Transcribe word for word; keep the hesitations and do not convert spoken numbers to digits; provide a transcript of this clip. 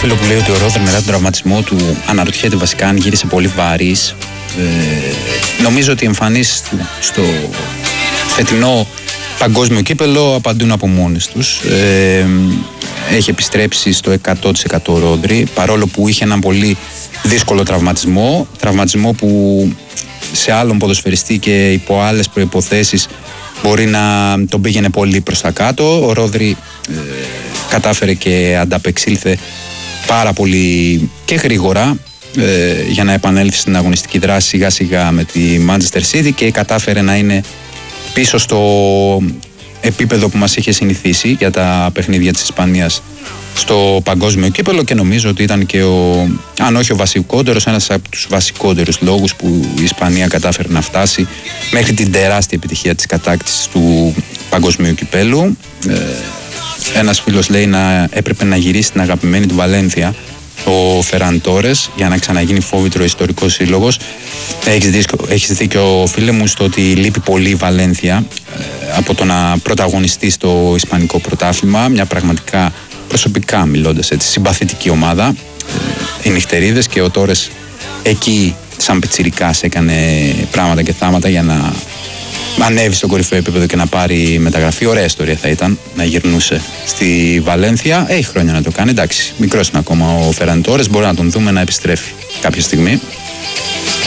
φίλο που λέει ότι ο Ρόδρυ μετά τον τραυματισμό του αναρωτιέται βασικά αν γύρισε πολύ βαρύς. Ε, νομίζω ότι οι εμφανίσεις του στο φετινό παγκόσμιο κύπελο απαντούν από μόνες τους. Ε, έχει επιστρέψει στο εκατό τοις εκατό ο Ρόδρυ, παρόλο που είχε έναν πολύ δύσκολο τραυματισμό. Τραυματισμό που σε άλλον ποδοσφαιριστή και υπό άλλες προϋποθέσεις μπορεί να τον πήγαινε πολύ προς τα κάτω. Ο Ρόδρυ ε, κατάφερε και ανταπεξήλθε πάρα πολύ και γρήγορα ε, για να επανέλθει στην αγωνιστική δράση σιγά σιγά με τη Manchester City και κατάφερε να είναι πίσω στο επίπεδο που μας είχε συνηθίσει για τα παιχνίδια της Ισπανίας στο παγκόσμιο κύπελο, και νομίζω ότι ήταν και ο, αν όχι ο βασικότερος, ένας από τους βασικότερους λόγους που η Ισπανία κατάφερε να φτάσει μέχρι την τεράστια επιτυχία της κατάκτησης του παγκοσμίου κυπέλου. Ε, ένας φίλος λέει να έπρεπε να γυρίσει την αγαπημένη του Βαλένθια ο Φεράν Τόρες για να ξαναγίνει φόβητρο ιστορικός σύλλογος. Έχεις δίκιο, έχεις δίκιο φίλε μου στο ότι λείπει πολύ η Βαλένθια ε, από το να πρωταγωνιστεί στο ισπανικό πρωτάθλημα, μια πραγματικά προσωπικά μιλώντας έτσι συμπαθητική ομάδα. Ε, οι νυχτερίδες και ο Τόρες εκεί σαν πιτσιρικάς έκανε πράγματα και θάματα για να ανέβει στο κορυφαίο επίπεδο και να πάρει μεταγραφή. Ωραία ιστορία θα ήταν να γυρνούσε στη Βαλένθια. Έχει χρόνια να το κάνει. Εντάξει, μικρός είναι ακόμα ο Φεράν Τόρες. Μπορεί να τον δούμε να επιστρέφει κάποια στιγμή.